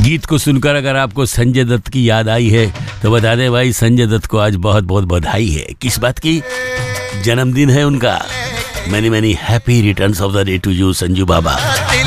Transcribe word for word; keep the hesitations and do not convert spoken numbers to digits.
गीत को सुनकर अगर आपको संजय दत्त की याद आई है तो बता दें भाई, संजय दत्त को आज बहुत बहुत बधाई है। किस बात की? जन्मदिन है उनका। मैनी मैनी happy returns of the day two you Sanju बाबा।